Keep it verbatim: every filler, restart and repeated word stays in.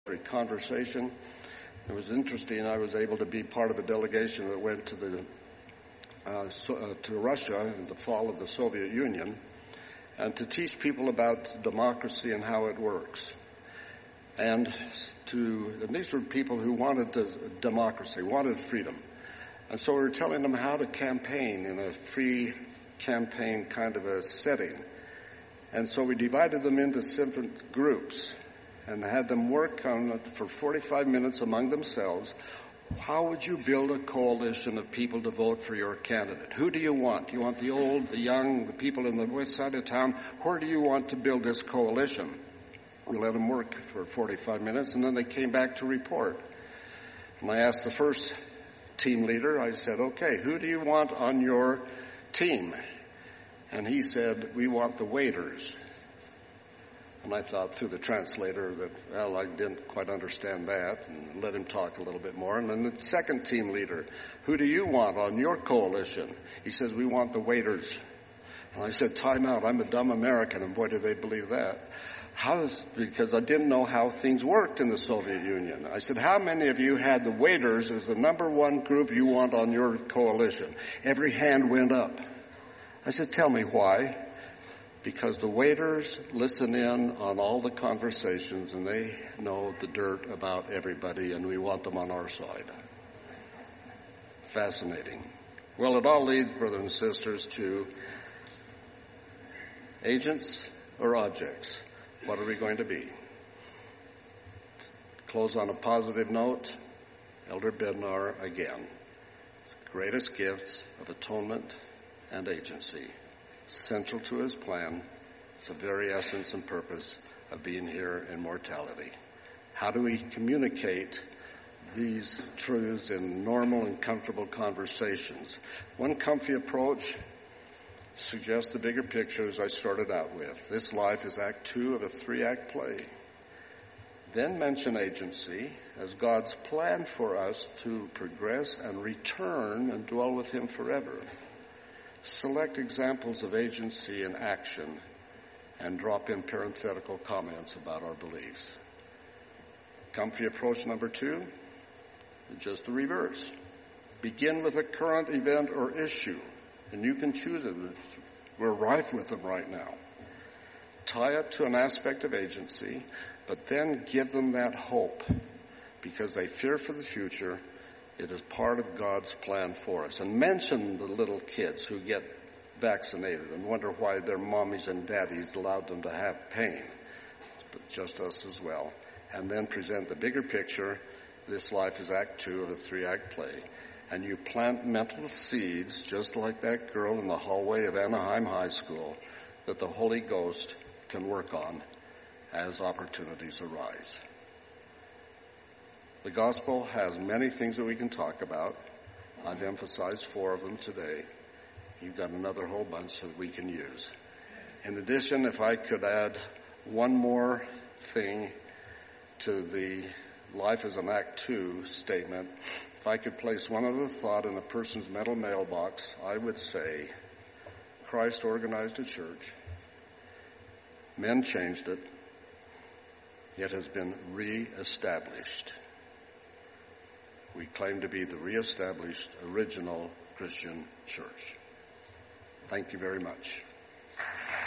conversation. It was interesting. I was able to be part of a delegation that went to the uh, so, uh, to Russia in the fall of the Soviet Union, and to teach people about democracy and how it works. And to and these were people who wanted the democracy, wanted freedom, and so we were telling them how to campaign in a free campaign kind of a setting. And so we divided them into different groups and had them work on it for forty-five minutes among themselves. How would you build a coalition of people to vote for your candidate? Who do you want? Do you want the old, the young, the people in the west side of town? Where do you want to build this coalition? We let them work for forty-five minutes, and then they came back to report. And I asked the first team leader, I said, okay, who do you want on your team? And he said, we want the waiters. And I thought through the translator that, well, I didn't quite understand that, and let him talk a little bit more. And then the second team leader, who do you want on your coalition? He says, we want the waiters. And I said, time out, I'm a dumb American, and boy, do they believe that. How is, because I didn't know how things worked in the Soviet Union. I said, how many of you had the waiters as the number one group you want on your coalition? Every hand went up. I said, tell me why. Because the waiters listen in on all the conversations and they know the dirt about everybody, and we want them on our side. Fascinating. Well, it all leads, brothers and sisters, to agents or objects. What are we going to be? Close on a positive note. Elder Bednar again. Greatest gifts of atonement and agency. Central to his plan. It's the very essence and purpose of being here in mortality. How do we communicate these truths in normal and comfortable conversations? One comfy approach suggests the bigger picture as I started out with. This life is act two of a three-act play. Then mention agency as God's plan for us to progress and return and dwell with him forever. Select examples of agency and action and drop in parenthetical comments about our beliefs. Comfy approach number two, just the reverse. Begin with a current event or issue, and you can choose it. We're rife with them right now. Tie it to an aspect of agency, but then give them that hope because they fear for the future. It is part of God's plan for us. And mention the little kids who get vaccinated and wonder why their mommies and daddies allowed them to have pain. But just us as well. And then present the bigger picture. This life is act two of a three-act play. And you plant mental seeds, just like that girl in the hallway of Anaheim High School, that the Holy Ghost can work on as opportunities arise. The gospel has many things that we can talk about. I've emphasized four of them today. You've got another whole bunch that we can use. In addition, if I could add one more thing to the life as an act two statement, if I could place one other thought in a person's mental mailbox, I would say, Christ organized a church. Men changed it. It has been reestablished. We claim to be the reestablished original Christian church. Thank you very much.